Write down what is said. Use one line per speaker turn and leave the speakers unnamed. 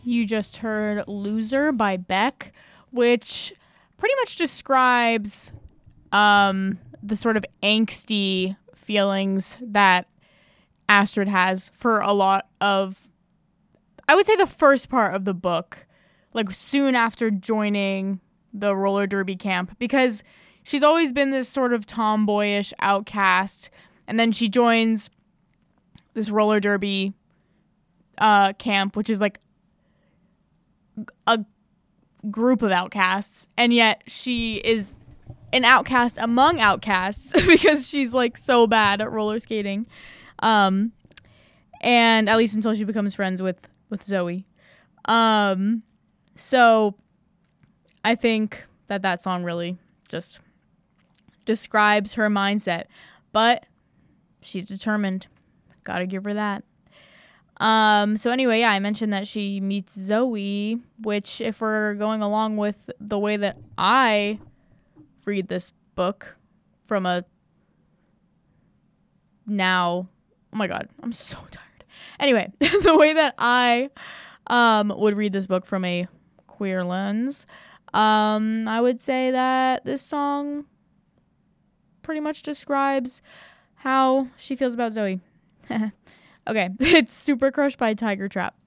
You just heard Loser by Beck, which pretty much describes the sort of angsty feelings that Astrid has for a lot of, I would say, the first part of the book, like soon after joining the roller derby camp, because she's always been this sort of tomboyish outcast, and then she joins this roller derby camp, which is like a group of outcasts, and yet she is an outcast among outcasts because she's like so bad at roller skating, and at least until she becomes friends with Zoe. So I think that song really just describes her mindset, but she's determined. Gotta give her that. So anyway, yeah, I mentioned that she meets Zoe, which, if we're going along with the way that I read this book from a now, oh my god, I'm so tired. Anyway, the way that I would read this book from a queer lens, I would say that this song pretty much describes how she feels about Zoe. Okay, it's Super Crush by Tiger Trap.